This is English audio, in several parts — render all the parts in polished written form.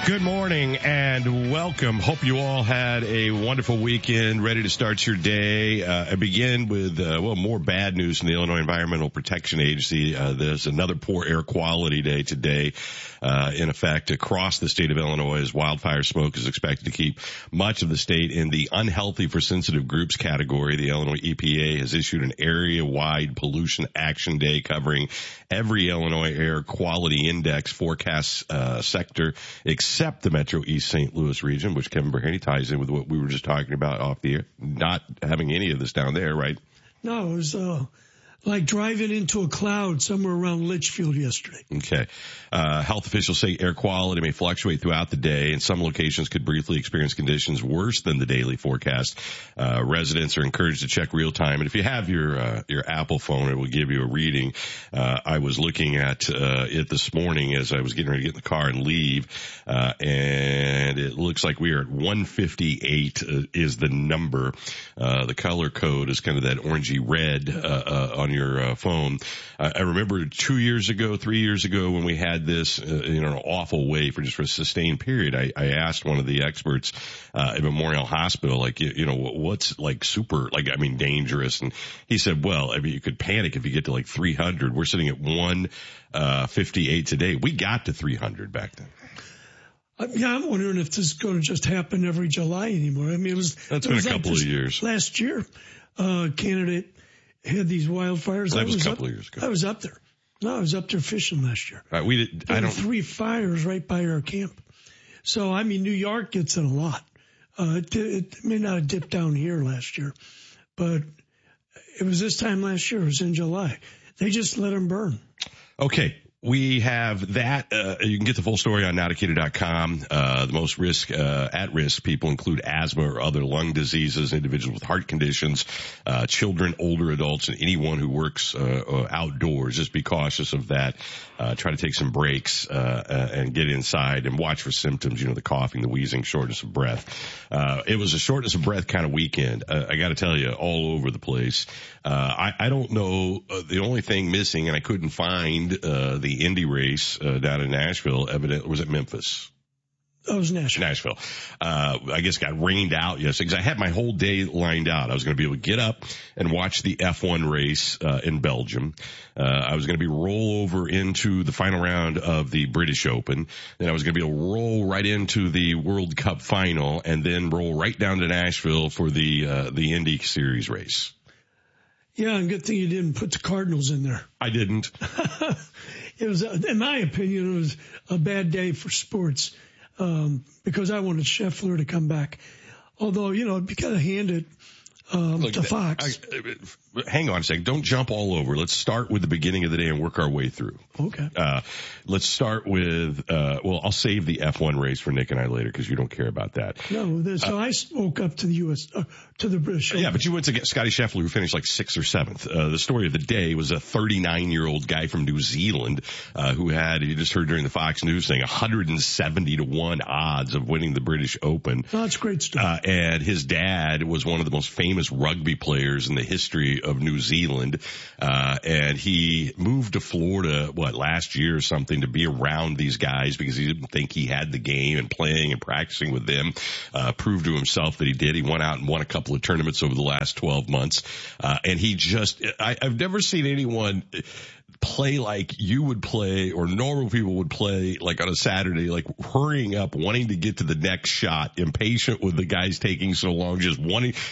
Good morning and welcome. Hope you all had a wonderful weekend, ready to start your day. I begin with, more bad news from the Illinois Environmental Protection Agency. There's another poor air quality day today, in effect across the state of Illinois, as wildfire smoke is expected to keep much of the state in the unhealthy for sensitive groups category. The Illinois EPA has issued an area-wide pollution action day covering every Illinois air quality index forecast sector except the Metro East St. Louis region, which Kevin Berhaney ties in with what we were just talking about off the air, not having any of this down there, right? No, it was like driving into a cloud somewhere around Litchfield yesterday. Okay. Health officials say air quality may fluctuate throughout the day, and some locations could briefly experience conditions worse than the daily forecast. Residents are encouraged to check real time. And if you have your Apple phone, it will give you a reading. I was looking at it this morning as I was getting ready to get in the car and leave, and it looks like we are at 158 is the number. The color code is kind of that orangey red on your phone. I remember 3 years ago when we had this in an awful way for a sustained period. I asked one of the experts at Memorial Hospital, what's super, dangerous? And he said, you could panic if you get to 300. We're sitting at 158 today. We got to 300 back then. Yeah, I'm wondering if this is going to just happen every July anymore. I mean, that's been a couple of years. Last year, candidate had these wildfires. That was a couple of years ago. I was up there. No, I was up there fishing last year. Right, there were 3 fires right by our camp. So, New York gets it a lot. It may not have dipped down here last year, but it was this time last year. It was in July. They just let them burn. Okay. We have that. You can get the full story on Nauticata.com. The most at-risk people include asthma or other lung diseases, individuals with heart conditions, children, older adults, and anyone who works outdoors. Just be cautious of that. Try to take some breaks and get inside and watch for symptoms, the coughing, the wheezing, shortness of breath. It was a shortness of breath kind of weekend. I got to tell you, all over the place. I don't know. The only thing missing, and I couldn't find the Indy race down in Nashville, was it Memphis? That was Nashville. I guess got rained out yesterday because I had my whole day lined out. I was going to be able to get up and watch the F1 race in Belgium. I was going to be roll over into the final round of the British Open. Then I was going to be able to roll right into the World Cup final and then roll right down to Nashville for the Indy Series race. Yeah, and good thing you didn't put the Cardinals in there. I didn't. It was, in my opinion, it was a bad day for sports because I wanted Scheffler to come back. Although, you got to hand it to Fox. Hang on a second. Don't jump all over. Let's start with the beginning of the day and work our way through. Okay. Let's start with, I'll save the F1 race for Nick and I later because you don't care about that. No, so I spoke up to the U.S., to the British. Yeah, but you went to get Scotty Scheffler, who finished 6th or 7th. The story of the day was a 39-year-old guy from New Zealand, who had, you just heard during the Fox News thing, 170-1 odds of winning the British Open. Oh, that's great stuff. And his dad was one of the most famous rugby players in the history of New Zealand. And he moved to Florida, last year or something, to be around these guys because he didn't think he had the game, and playing and practicing with them, proved to himself that he did. He went out and won a couple of tournaments over the last 12 months. And he I've never seen anyone play like you would play or normal people would play on a Saturday, hurrying up, wanting to get to the next shot, impatient with the guys taking so long, just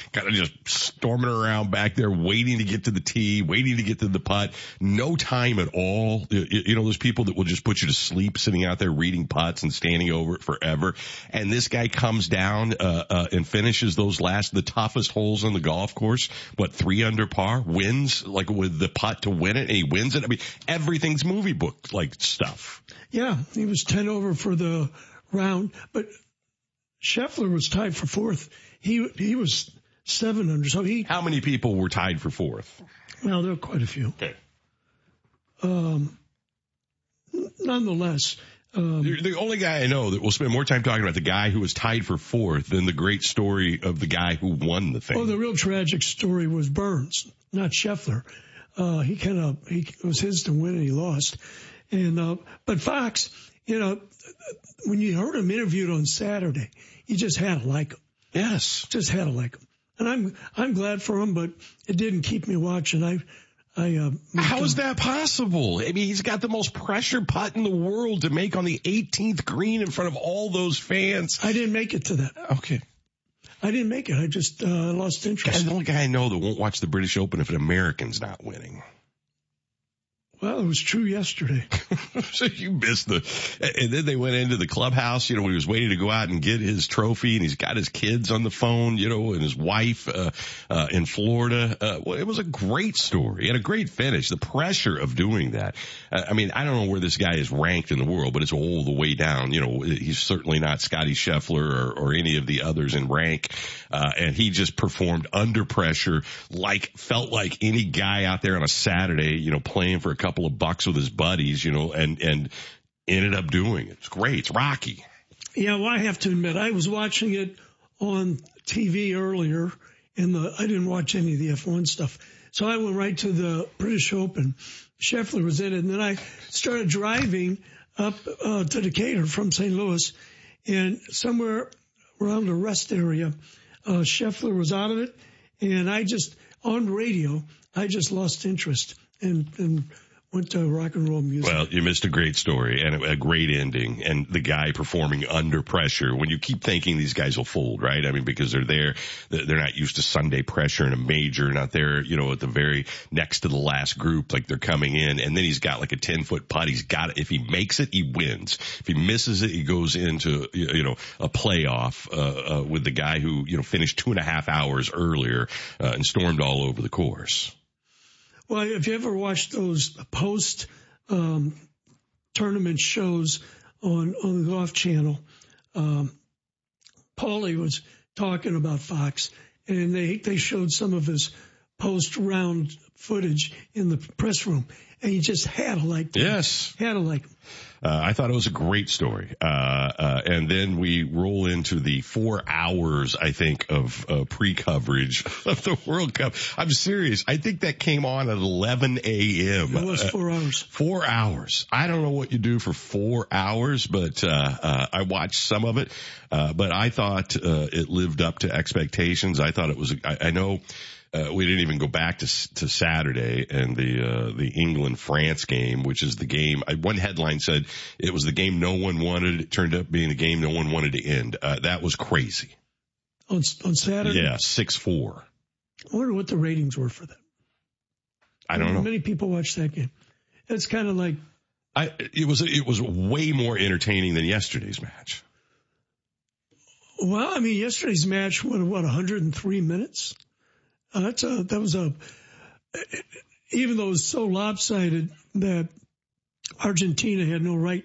storming around back there, waiting to get to the tee, waiting to get to the putt. No time at all. Those people that will just put you to sleep sitting out there reading putts and standing over it forever. And this guy comes down, and finishes the toughest holes on the golf course, 3 under par, wins, with the putt to win it, and he wins it. Everything's movie book stuff. Yeah, he was 10 over for the round, but Scheffler was tied for 4th. He was 7 under. So How many people were tied for 4th? Well, there were quite a few. Okay. Nonetheless. The only guy I know that will spend more time talking about the guy who was tied for 4th than the great story of the guy who won the thing. Oh, the real tragic story was Burns, not Scheffler. It was his to win and he lost. But Fox, you know, when you heard him interviewed on Saturday, you just had to like him. Yes. Just had to like him. And I'm glad for him, but it didn't keep me watching. How is that possible? I mean, he's got the most pressure putt in the world to make on the 18th green in front of all those fans. I didn't make it to that. Okay. I didn't make it. I just lost interest. Guy's the only guy I know that won't watch the British Open if an American's not winning. Well, it was true yesterday. So you missed and then they went into the clubhouse, when he was waiting to go out and get his trophy, and he's got his kids on the phone, and his wife, in Florida. Well, it was a great story and a great finish. The pressure of doing that. I mean, I don't know where this guy is ranked in the world, but it's all the way down. He's certainly not Scotty Scheffler or any of the others in rank. And he just performed under pressure, felt like any guy out there on a Saturday, playing for a couple of bucks with his buddies, and ended up doing it. It's great. It's Rocky. Yeah, well, I have to admit, I was watching it on TV earlier, and I didn't watch any of the F1 stuff. So I went right to the British Open. Scheffler was in it, and then I started driving up to Decatur from St. Louis, and somewhere around the rest area, Scheffler was out of it, and on radio, I just lost interest and went to rock and roll music. Well, you missed a great story and a great ending, and the guy performing under pressure when you keep thinking these guys will fold, right? I mean, because they're not used to Sunday pressure in a major, not there, at the very next to the last group, like they're coming in, and then he's got like a 10-foot putt. He's got it. If he makes it, he wins. If he misses it, he goes into, a playoff, with the guy who, finished 2.5 hours earlier, and stormed all over the course. Well, if you ever watched those post tournament shows on the Golf Channel, Paulie was talking about Fox, and they showed some of his post round footage in the press room, and he just had to like them. Yes, had to like them. I thought it was a great story. And then we roll into the 4 hours, I think, of pre-coverage of the World Cup. I'm serious. I think that came on at 11 a.m. It was 4 hours. 4 hours. I don't know what you do for 4 hours, but I watched some of it. But I thought it lived up to expectations. I thought it was, I know. We didn't even go back to Saturday and the England-France game, which is the game. One headline said it was the game no one wanted. It turned up being the game no one wanted to end. That was crazy. On Saturday? Yeah, 6-4. I wonder what the ratings were for that. I don't know. Many people watched that game. It's kind of like. It was way more entertaining than yesterday's match. Well, I mean, yesterday's match went, 103 minutes? That was even though it was so lopsided that Argentina had no right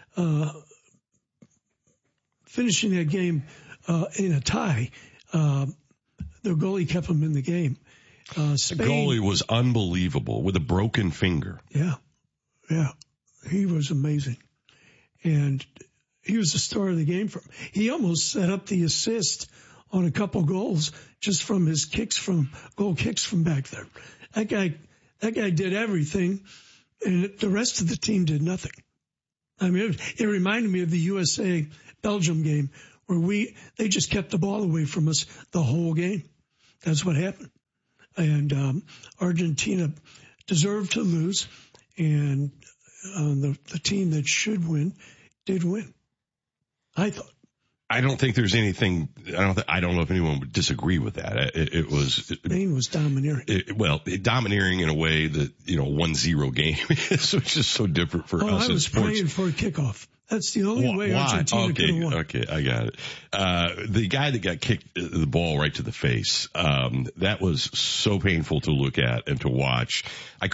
finishing that game in a tie. The goalie kept them in the game. Spain, the goalie was unbelievable with a broken finger. Yeah, he was amazing, and he was the star of the game for him. He almost set up the assist on a couple goals just from his goal kicks from back there. That guy did everything, and the rest of the team did nothing. I mean, it reminded me of the USA-Belgium game where they just kept the ball away from us the whole game. That's what happened. And Argentina deserved to lose, and the team that should win did win, I thought. I don't think there's anything. I don't know if anyone would disagree with that. Spain was domineering. Domineering in a way that 1-0 game is, which is so different for us. I was praying for a kickoff. That's the only way Argentina could have won. Okay, I got it. The guy that got kicked the ball right to the face, that was so painful to look at and to watch.